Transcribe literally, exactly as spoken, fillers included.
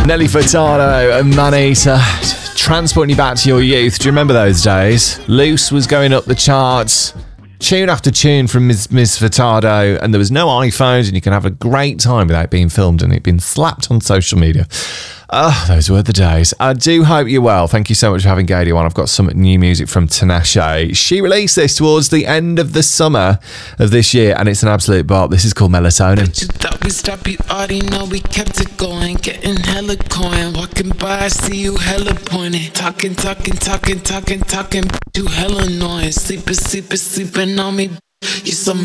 Nelly Furtado and Maneater, transporting you back to your youth. Do you remember those days? Loose was going up the charts, tune after tune from Miss Miss Furtado, and there was no iPhones, and you can have a great time without being filmed and it being slapped on social media. Oh, those were the days. I do hope you're well. Thank you so much for having Gadio on. I've got some new music from Tinashe. She released this towards the end of the summer of this year, and it's an absolute bop. This is called Melatonin. But you thought we stopped, you already know we kept it going. Getting hella coin, walking by, I see you hella pointing. Talking, talking, talking, talking, talking, you hella annoying. Sleeping, sleeping, sleeping on me. You so